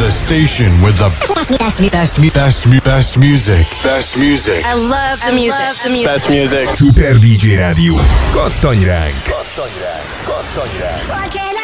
The station with the best music. Best music. I love the music. Best music. Super DJ Rádió. Kattanj ránk! Kattanj ránk!